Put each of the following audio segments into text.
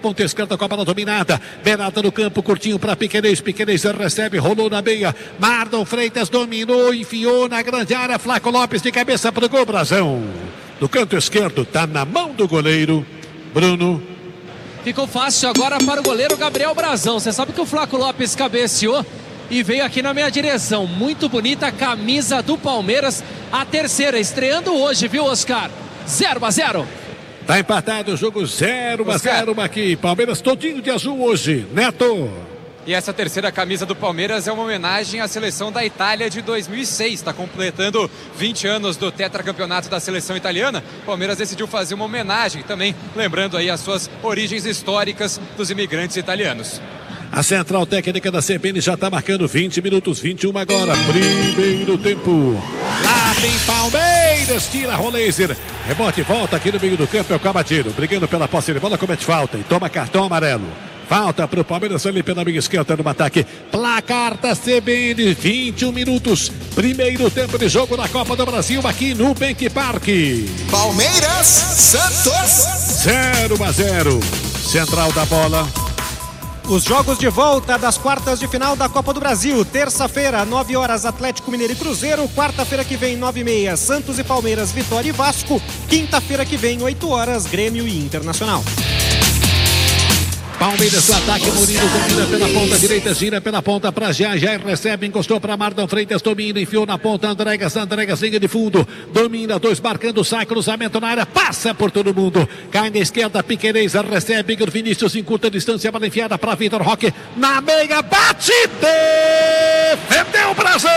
ponta esquerda com a bola dominada. Beirada no campo, curtinho para Piquerez. Piquerez recebe, rolou na meia. Marlon Freitas dominou, enfiou na grande área. Flaco Lopes de cabeça pro gol, Brazão. No canto esquerdo, tá na mão do goleiro Bruno. Ficou fácil agora para o goleiro Gabriel Brazão. Você sabe que o Flaco Lopes cabeceou e veio aqui na minha direção. Muito bonita a camisa do Palmeiras. A terceira, estreando hoje, viu, Oscar? 0-0. Tá empatado o jogo 0-0 aqui. Palmeiras todinho de azul hoje. Neto. E essa terceira camisa do Palmeiras é uma homenagem à seleção da Itália de 2006. Está completando 20 anos do tetracampeonato da seleção italiana. O Palmeiras decidiu fazer uma homenagem também, lembrando aí as suas origens históricas dos imigrantes italianos. A central técnica da CBN já está marcando 20 minutos, 21 agora. Primeiro tempo. Lá vem Palmeiras, tira Roleiser. Rebote, volta aqui no meio do campo, é o Cabadeiro. Brigando pela posse de bola, comete falta e toma cartão amarelo. Falta para o Palmeiras ali pela minha esquerda no ataque. Placar da CBN, 21 minutos. Primeiro tempo de jogo na Copa do Brasil aqui no Nubank Park. Palmeiras, Santos. 0-0. Central da bola. Os jogos de volta das quartas de final da Copa do Brasil. Terça-feira, 9 horas, Atlético Mineiro e Cruzeiro. Quarta-feira que vem, 9h30, Santos e Palmeiras, Vitória e Vasco. Quinta-feira que vem, 8 horas, Grêmio e Internacional. Palmeiras no ataque, Murilo domina pela ponta direita, gira pela ponta para Jair, recebe, encostou para Marlon Freitas, domina, enfiou na ponta, Andregas, linha de fundo, domina, dois marcando, sai, cruzamento na área, passa por todo mundo, cai na esquerda, Piquerez, recebe, Igor Vinícius em curta distância, bola enfiada para Vitor Roque, na meia, bate, defendeu o Brasil!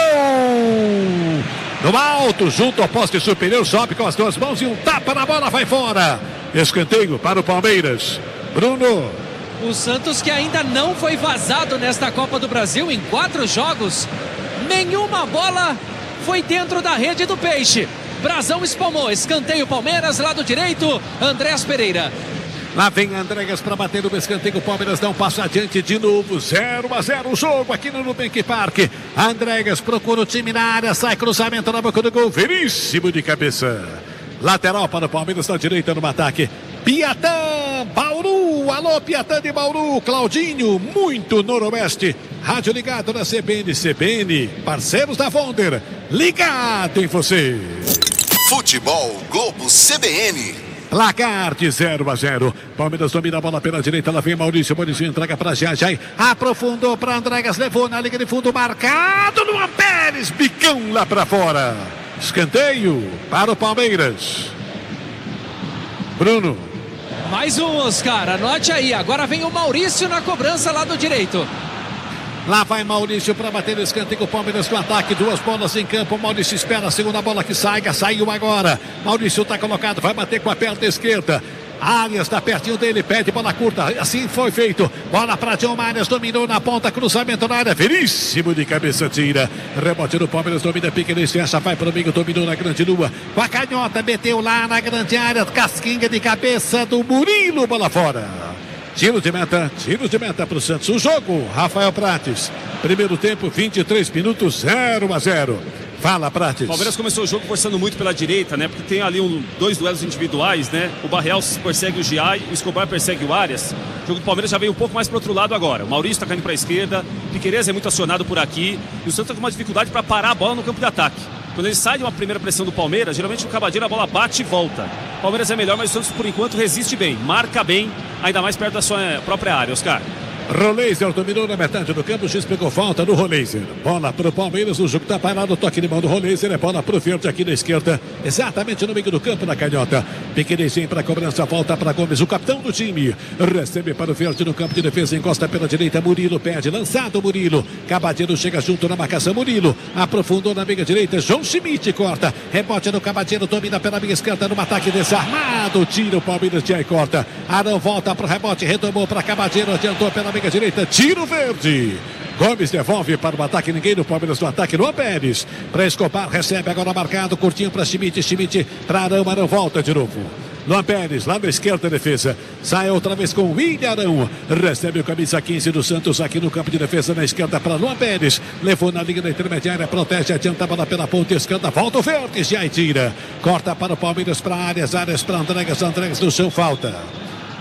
No alto, junto ao poste superior, sobe com as duas mãos e um tapa na bola, vai fora, escanteio para o Palmeiras, Bruno. O Santos, que ainda não foi vazado nesta Copa do Brasil em 4 jogos, nenhuma bola foi dentro da rede do Peixe. Brazão espalmou, escanteio Palmeiras, lado direito, Andrés Pereira. Lá vem Andregas para bater no escanteio, o Palmeiras dá um passo adiante de novo, 0-0 o jogo aqui no Nubank Park. Andregas procura o time na área, sai cruzamento na boca do gol, veríssimo de cabeça. Lateral para o Palmeiras na direita no ataque. Piatã, Bauru, alô Piatã de Bauru, Claudinho, muito noroeste, rádio ligado na CBN, parceiros da Wonder, ligado em você. Futebol Globo CBN. Placar de 0-0, Palmeiras domina a bola pela direita, lá vem Maurício entrega para Jair, aprofundou para Andregas, levou na linha de fundo, marcado no Pérez, bicão lá para fora, escanteio para o Palmeiras. Bruno. Mais um, Oscar, anote aí, agora vem o Maurício na cobrança lado direito. Lá vai Maurício para bater o escanteio, o Palmeiras no ataque, 2 bolas em campo, Maurício espera a segunda bola que saiu agora, Maurício está colocado, vai bater com a perna esquerda, Arias está pertinho dele, pede bola curta, assim foi feito, bola para John Arias, dominou na ponta, cruzamento na área, veríssimo de cabeça, tira, rebote do Palmeiras, domina, Piquerez, fecha, vai para o meio, dominou na grande lua, com a canhota, meteu lá na grande área, casquinha de cabeça do Murilo, bola fora. Tiro de meta para o Santos. O jogo, Rafael Prates. Primeiro tempo, 23 minutos, 0-0. Fala, Prates. O Palmeiras começou o jogo forçando muito pela direita, né? Porque tem ali 2 duelos individuais, né? O Barreal persegue o Giai, o Escobar persegue o Arias. O jogo do Palmeiras já veio um pouco mais para o outro lado agora. O Maurício está caindo para a esquerda, Piquerez é muito acionado por aqui. E o Santos está com uma dificuldade para parar a bola no campo de ataque. Quando ele sai de uma primeira pressão do Palmeiras, geralmente o Cabadeiro a bola bate e volta. O Palmeiras é melhor, mas o Santos por enquanto resiste bem, marca bem, ainda mais perto da sua própria área, Oscar. Roleiser dominou na metade do campo, o juiz pegou falta no Roleiser. Bola para o Palmeiras, o jogo está parado, toque de mão do Roleiser, é bola para o verde aqui na esquerda, exatamente no meio do campo, na canhota. Piquerez vem para a cobrança, volta para Gomes, o capitão do time. Recebe para o verde no campo de defesa, encosta pela direita, Murilo perde, lançado Murilo. Cabadeiro chega junto na marcação, Murilo aprofundou na meia direita, João Schmidt corta, rebote no Cabadeiro, domina pela meia esquerda, no ataque desarmado, tira o Palmeiras, Jair corta. Arão volta para o rebote, retomou para Cabadeiro, adiantou pela meia direita, tiro verde. Gomes devolve para o ataque, ninguém no Palmeiras no ataque, Luan Pérez para Escobar, recebe agora marcado, curtinho para Schmidt para Arão volta de novo. Luan Pérez, lá na esquerda da defesa, sai outra vez com William Arão, recebe o camisa 15 do Santos aqui no campo de defesa na esquerda para Luan Pérez, levou na linha da intermediária, protege, adianta a bola pela ponta esquerda, volta o verde, já tira, corta para o Palmeiras, para Arias para Andregas no chão, falta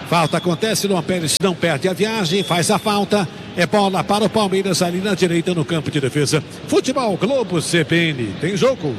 Falta acontece, Luan Pérez não perde a viagem, faz a falta. É bola para o Palmeiras ali na direita no campo de defesa. Futebol Globo CBN, tem jogo.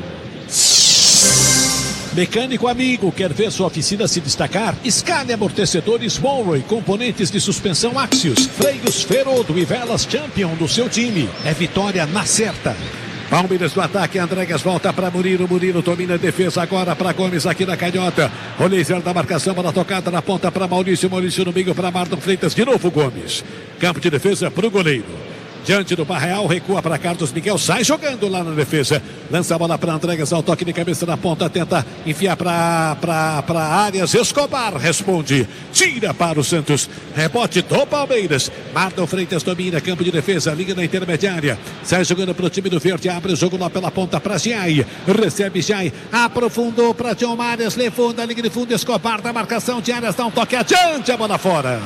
Mecânico amigo, quer ver sua oficina se destacar? Escale amortecedores Monroe, componentes de suspensão Axios, freios Ferodo e velas Champion do seu time. É vitória na certa. Palmeiras do ataque, Andréas volta para Murilo, Murilo domina a defesa agora para Gomes aqui na canhota. Roleiser da marcação, bola tocada na ponta para Maurício, Maurício no meio para Marlon Freitas, de novo Gomes. Campo de defesa para o goleiro. Diante do Barreal, recua para Carlos Miguel, sai jogando lá na defesa. Lança a bola para Andréas, ao toque de cabeça na ponta, tenta enfiar para Arias. Escobar responde, tira para o Santos. Rebote do Palmeiras. Marlon Freitas domina, campo de defesa, liga na intermediária. Sai jogando para o time do Verde, abre o jogo lá pela ponta para Giai. Recebe Giai, aprofundou para John Arias, levou na linha de fundo, Escobar da marcação de Arias, dá um toque adiante, a bola fora.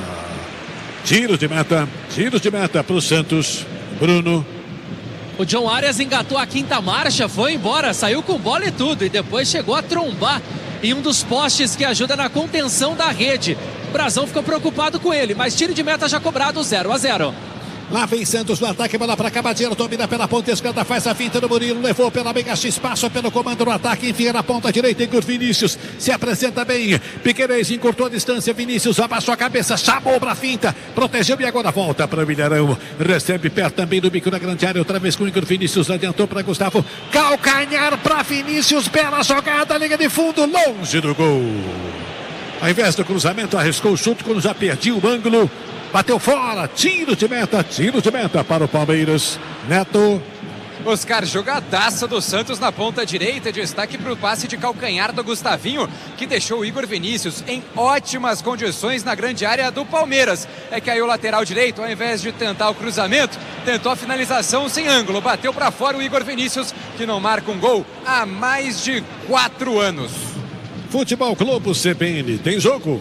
Tiro de meta para o Santos. Bruno. O John Arias engatou a quinta marcha, foi embora, saiu com bola e tudo. E depois chegou a trombar em um dos postes que ajuda na contenção da rede. O Brasão ficou preocupado com ele, mas tiro de meta já cobrado, 0-0. Lá vem Santos no ataque, bola para Cabadeiro, domina pela ponta esquerda, faz a finta do Murilo, levou pela meia espaço pelo comando no ataque, enfia na ponta direita, Igor Vinícius se apresenta bem, Piquerez encurtou a distância, Vinícius abaixou a cabeça, chamou para a finta, protegeu e agora volta para o Milharão, recebe perto também do bico na grande área, outra vez com Igor Vinícius, adiantou para Gustavo, calcanhar para Vinícius, bela jogada, linha de fundo, longe do gol. Ao invés do cruzamento, arriscou o chute quando já perdia o ângulo. Bateu fora, tiro de meta para o Palmeiras. Neto. Oscar, jogadaça do Santos na ponta direita, destaque para o passe de calcanhar do Gustavinho, que deixou o Igor Vinícius em ótimas condições na grande área do Palmeiras. É que aí o lateral direito, ao invés de tentar o cruzamento, tentou a finalização sem ângulo, bateu para fora o Igor Vinícius, que não marca um gol há mais de 4 anos. Futebol Globo CBN, tem jogo.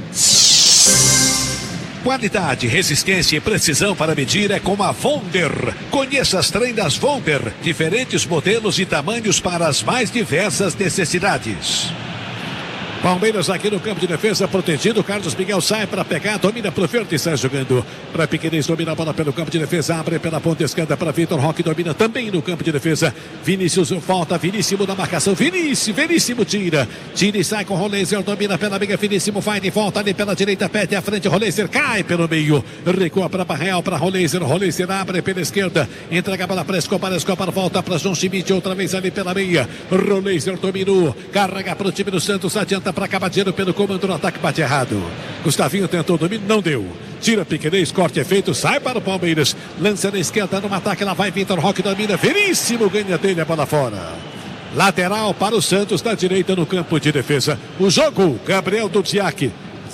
Qualidade, resistência e precisão para medir é com a Vonder. Conheça as trendas Vonder, diferentes modelos e tamanhos para as mais diversas necessidades. Palmeiras aqui no campo de defesa, protegido. Carlos Miguel sai para pegar, domina para o Verde, sai jogando para Piquerez, domina a bola pelo campo de defesa, abre pela ponta esquerda para Vitor Roque, domina também no campo de defesa. Vinícius volta, Vinícius na marcação, Vinícius tira e sai com Roleiser, domina pela meia, Vinícius vai de volta ali pela direita, pede à frente, Roleiser cai pelo meio, recua para Barreal, para Roleiser abre pela esquerda, entrega a bola para Escobar volta para João Schmidt, outra vez ali pela meia, Roleiser dominou, carrega para o time do Santos, adianta para Cabadeiro pelo comando no ataque, bate errado. Gustavinho tentou domínio, não deu. Tira Piquerez, corte é feito, sai para o Palmeiras. Lança na esquerda no ataque, lá vai Vitor Roque, domina. Veríssimo, ganha dele, a bola fora. Lateral para o Santos, na direita no campo de defesa. O jogo, Gabriel Dudziak,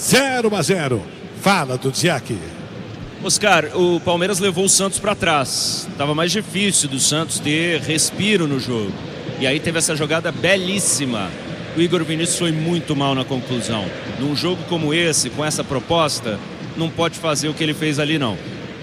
0-0. Fala, Dudziak. Oscar, o Palmeiras levou o Santos para trás. Estava mais difícil do Santos ter respiro no jogo. E aí teve essa jogada belíssima. O Igor Vinícius foi muito mal na conclusão. Num jogo como esse, com essa proposta, não pode fazer o que ele fez ali, não.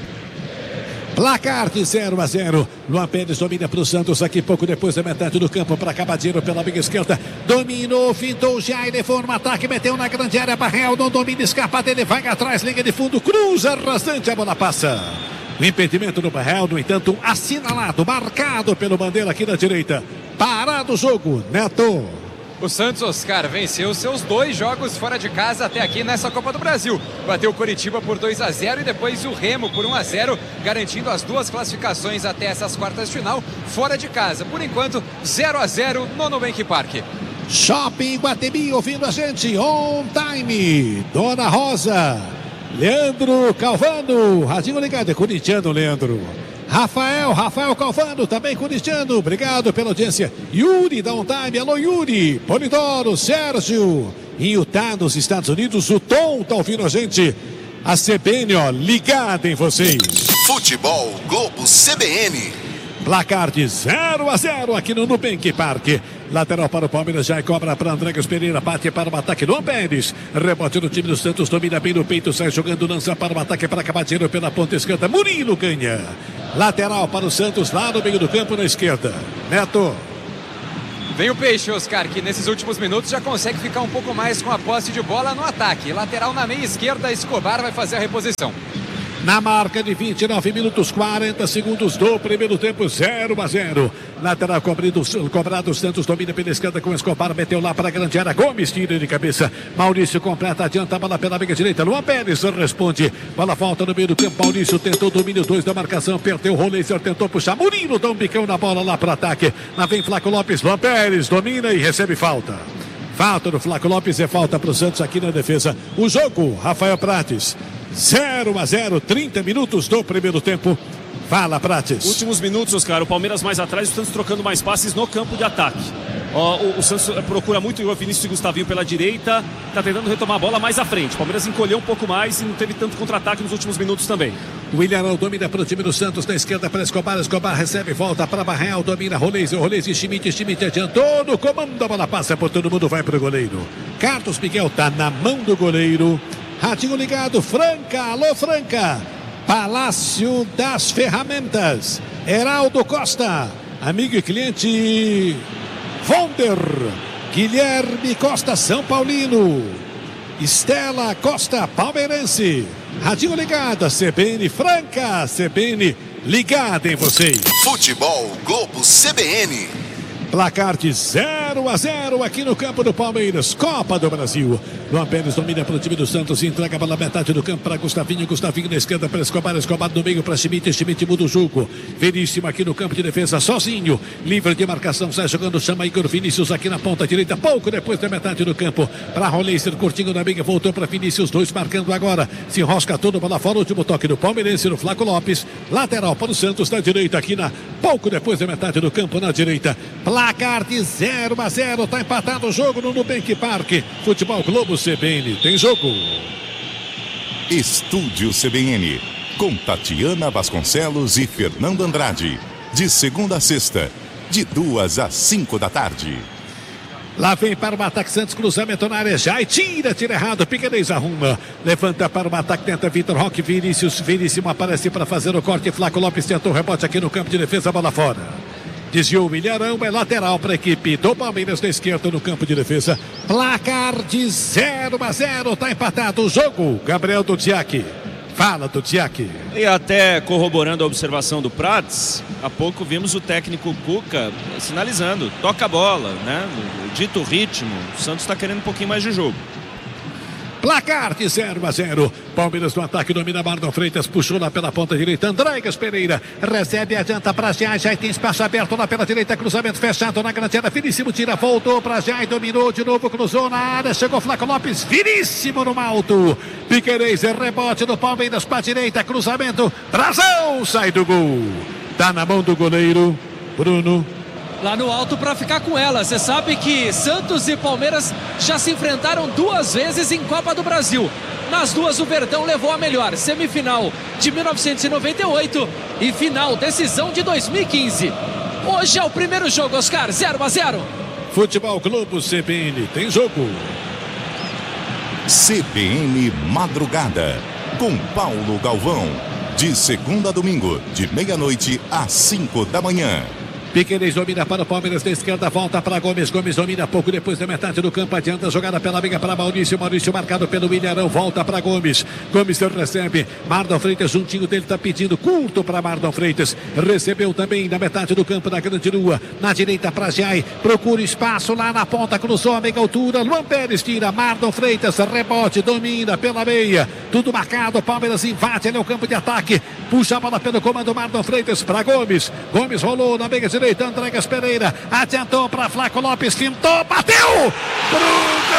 Placar de 0-0. Luan Pérez domina para o Santos aqui pouco depois da metade do campo para Cabadeiro pela meia esquerda. Dominou, fintou já, levou no ataque, meteu na grande área. Barreal não domina, escapa dele, vai atrás, linha de fundo, cruza rasante, a bola passa. O impedimento do Barreal, no entanto, assinalado, marcado pelo Bandeira aqui na direita. Parado o jogo, Neto. O Santos, Oscar, venceu seus 2 jogos fora de casa até aqui nessa Copa do Brasil. Bateu o Coritiba por 2-0 e depois o Remo por 1-0, garantindo as 2 classificações até essas quartas de final fora de casa. Por enquanto, 0-0 no Nubank Park. Shopping Guatemi ouvindo a gente, on time. Dona Rosa, Leandro Calvano, radinho ligado, é corintiano, Leandro. Rafael Calvano, também corintiano, obrigado pela audiência. Yuri da On Time, alô Yuri, Polidoro, Sérgio, em Utah, nos Estados Unidos, o Tom tá ouvindo a gente. A CBN, ó, ligada em vocês. Futebol Globo CBN. Placar de 0-0 aqui no Nubank Park. Lateral para o Palmeiras, já cobra para Andréas Pereira, bate para o ataque do Pérez. Rebote no time do Santos, domina bem no peito, sai jogando, lança para o ataque para Cabadeiro pela ponta esquerda. Murilo ganha. Lateral para o Santos, lá no meio do campo, na esquerda. Neto. Vem o Peixe, Oscar, que nesses últimos minutos já consegue ficar um pouco mais com a posse de bola no ataque. Lateral na meia esquerda, Escobar vai fazer a reposição. Na marca de 29 minutos 40 segundos do primeiro tempo, 0-0. Lateral cobrado, Santos domina pela esquerda com Escobar, meteu lá para a grande área, Gomes tira de cabeça, Maurício completa, adianta a bola pela meia direita, Luan Pérez responde, bola volta no meio do campo, Maurício tentou domínio 2 da marcação, perdeu o Roleiser, tentou puxar, Murilo dá um bicão na bola lá para ataque, lá vem Flaco Lopes, Luan Pérez domina e recebe falta. Falta do Flaco Lopes e falta para o Santos aqui na defesa. O jogo, Rafael Prates, 0-0, 30 minutos do primeiro tempo. Fala, Prates. Últimos minutos, Oscar, o Palmeiras mais atrás, o Santos trocando mais passes no campo de ataque. O Santos procura muito o Vinícius e Gustavinho pela direita, está tentando retomar a bola mais à frente. O Palmeiras encolheu um pouco mais e não teve tanto contra-ataque nos últimos minutos também. O Willian domina para o time do Santos, na esquerda para Escobar, Escobar recebe, volta para Barreal, domina Roleiser, Schmidt adiantou no comando, a bola passa por todo mundo, vai para o goleiro. Carlos Miguel está na mão do goleiro. Ratinho ligado, Franca, alô Franca, Palácio das Ferramentas, Heraldo Costa, amigo e cliente Vonder, Guilherme Costa, São Paulino, Estela Costa, palmeirense, Ratinho ligada, CBN Franca, CBN ligada em vocês. Futebol Globo CBN. Placar de 0-0 aqui no campo do Palmeiras, Copa do Brasil. Luan Pérez domina para o time do Santos, entrega pela metade do campo para Gustavinho, Gustavinho na esquerda para Escobar, Escobar no meio para Schmidt, Schmidt muda o jogo. Veríssimo aqui no campo de defesa, sozinho, livre de marcação, sai jogando, chama Igor Vinícius aqui na ponta direita, pouco depois da metade do campo, para Roleiser, curtinho na meia, voltou para Vinícius, dois marcando agora, se enrosca todo, bola fora, último toque do Palmeirense no Flaco Lopes, lateral para o Santos na direita aqui pouco depois da metade do campo na direita. Placar de 0-0, está empatado o jogo no Nubank Park. Futebol Globo CBN, tem jogo. Estúdio CBN, com Tatiana Vasconcelos e Fernando Andrade. De segunda a sexta, de 2 às 5 da tarde. Lá vem para o ataque Santos, cruzamento na área, já e tira errado, Piquerez arruma, levanta para o ataque, tenta Vitor Roque, Veríssimo aparece para fazer o corte, Flaco Lopes tentou o rebote aqui no campo de defesa, bola fora. Desviou o Milharão, é lateral para a equipe do Palmeiras na esquerda no campo de defesa. Placar de 0-0, está empatado o jogo. Gabriel Dudziak. Fala, Dudziak. E até corroborando a observação do Prates, há pouco vimos o técnico Cuca sinalizando, toca a bola, né? Dito ritmo, o Santos está querendo um pouquinho mais de jogo. Placar de 0-0. Palmeiras no ataque, domina Marlon Freitas, puxou lá pela ponta direita. Andréas Pereira recebe, adianta para Jai. Jai tem espaço aberto lá pela direita. Cruzamento fechado na grande área. Finíssimo tira, voltou para Jai, dominou de novo, cruzou na área. Chegou Flaco Lopes, finíssimo no alto. Piquerez, rebote do Palmeiras para a direita. Cruzamento, Brasão, sai do gol. Tá na mão do goleiro, Bruno. Lá no alto para ficar com ela. Você sabe que Santos e Palmeiras já se enfrentaram 2 vezes em Copa do Brasil. Nas duas o Verdão levou a melhor. Semifinal de 1998 e final, decisão de 2015. Hoje é o primeiro jogo, Oscar, 0-0. Futebol Globo CBN, tem jogo. CBN Madrugada, com Paulo Galvão. De segunda a domingo, de meia-noite às 5 da manhã. Piquerez domina para o Palmeiras da esquerda, volta para Gomes, Gomes domina pouco depois da metade do campo, adianta a jogada pela meia para Maurício, Maurício marcado pelo Milharão, volta para Gomes, Gomes recebe, Marlon Freitas juntinho dele, está pedindo curto para Marlon Freitas, recebeu também na metade do campo, na grande rua, na direita para Jai, procura espaço lá na ponta, cruzou a meia altura, Luan Pérez tira, Marlon Freitas, rebote, domina pela meia, tudo marcado, Palmeiras invade, ele é o campo de ataque, puxa a bola pelo comando, Marlon Freitas para Gomes, Gomes rolou na meia direita, Andréas Pereira, adiantou para Flaco Lopes, fintou, bateu!